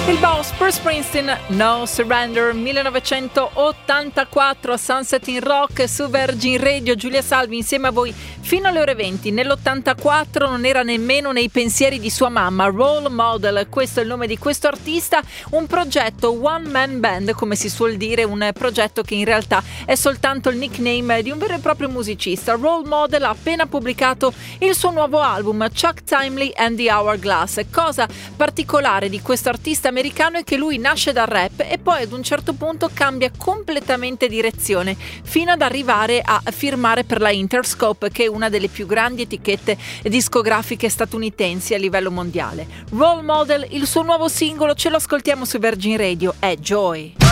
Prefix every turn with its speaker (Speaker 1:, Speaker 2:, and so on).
Speaker 1: Il boss Bruce Springsteen, No Surrender, 1984 a Sunset in Rock su Virgin Radio. Giulia Salvi insieme a voi fino alle ore 20. Nell'84 non era nemmeno nei pensieri di sua mamma. Role Model, questo è il nome di questo artista, un progetto one man band, come si suol dire, un progetto che in realtà è soltanto il nickname di un vero e proprio musicista. Role Model ha appena pubblicato il suo nuovo album Chuck Timely and the Hourglass. Cosa particolare di questo artista americano è che lui nasce dal rap e poi ad un certo punto cambia completamente direzione fino ad arrivare a firmare per la Interscope, che è una delle più grandi etichette discografiche statunitensi a livello mondiale. Role Model, il suo nuovo singolo, ce lo ascoltiamo su Virgin Radio, è Joy.